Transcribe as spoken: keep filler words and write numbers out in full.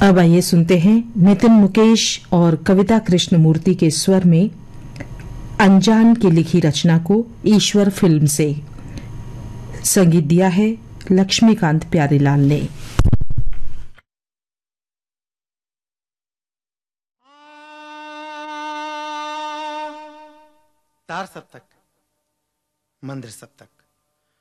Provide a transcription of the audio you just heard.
अब आइए सुनते हैं नितिन मुकेश और कविता कृष्णमूर्ति के स्वर में अनजान की लिखी रचना को ईश्वर फिल्म से। संगीत दिया है लक्ष्मीकांत प्यारेलाल ने। तार सप्तक, मंदिर सप्तक।